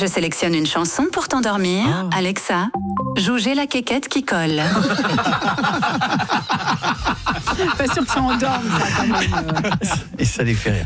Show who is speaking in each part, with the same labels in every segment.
Speaker 1: Je sélectionne une chanson pour t'endormir. Alexa, joue J'ai la quéquette qui colle.
Speaker 2: Pas sûr que ça endorme, ça, quand même.
Speaker 3: Et ça les fait rire.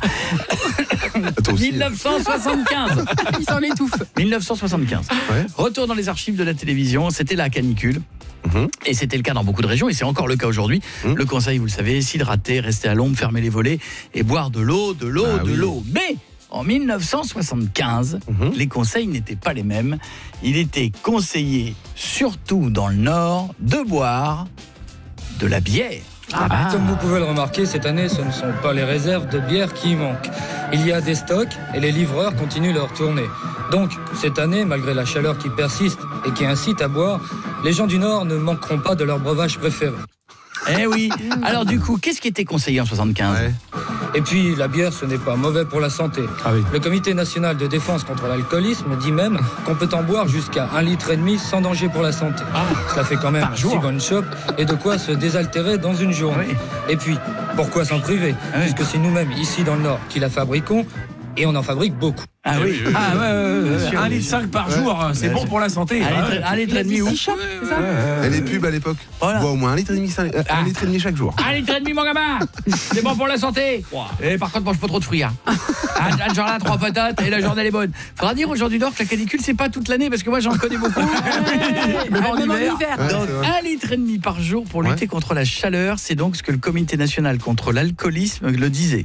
Speaker 3: 1975.
Speaker 2: Il s'en étouffe.
Speaker 3: 1975.
Speaker 4: Ouais.
Speaker 3: Retour dans les archives de la télévision, c'était la canicule. Et c'était le cas dans beaucoup de régions, et c'est encore le cas aujourd'hui. Le conseil, vous le savez, s'hydrater, rester à l'ombre, fermer les volets et boire de l'eau. Mais en 1975, les conseils n'étaient pas les mêmes. Il était conseillé, surtout dans le Nord, de boire de la bière.
Speaker 5: Comme vous pouvez le remarquer, cette année, ce ne sont pas les réserves de bière qui manquent. Il y a des stocks et les livreurs continuent leur tournée. Donc, cette année, malgré la chaleur qui persiste et qui incite à boire, les gens du Nord ne manqueront pas de leur breuvage préféré.
Speaker 3: Eh oui. Alors du coup, qu'est-ce qui était conseillé en 75 ?
Speaker 5: Et puis, la bière, ce n'est pas mauvais pour la santé. Le Comité national de défense contre l'alcoolisme dit même qu'on peut en boire jusqu'à 1,5 litre sans danger pour la santé. Cela fait quand même 6 bonnes chopes et de quoi se désaltérer dans une journée. Et puis, pourquoi s'en priver ? Puisque c'est nous-mêmes, ici dans le Nord, qui la fabriquons, et on en fabrique beaucoup.
Speaker 3: Ah oui.
Speaker 6: 1,5 litre par jour, c'est bon pour la santé.
Speaker 3: 1,5 litre où ?
Speaker 2: C'est ça ?
Speaker 4: Et les pubs à l'époque, on boit au moins 1,5 litre, 1,5 litre chaque jour.
Speaker 3: 1,5 litre mon gamin. C'est bon pour la santé. Et par contre, mange pas trop de fruits. Genre là, 3 patates et la journée elle est bonne. Faudra dire aux gens du Nord que la canicule c'est pas toute l'année parce que moi j'en connais beaucoup.
Speaker 2: Même en hiver.
Speaker 3: Donc 1,5 litre par jour pour lutter contre la chaleur, c'est donc ce que le Comité national contre l'alcoolisme le disait.